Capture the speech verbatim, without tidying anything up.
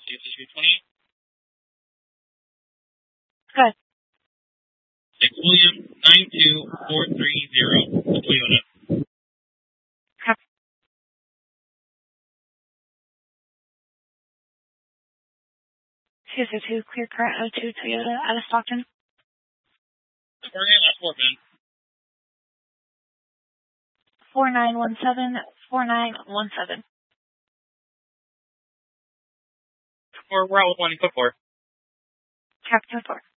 C C two twenty. Good. six William nine two four three zero, Toyota. Copy. two two two, clear current oh two Toyota out of Stockton. Oregon, last four, Ben. four nine one seven, four nine one seven. Four, we're out with one, put four. Captain four.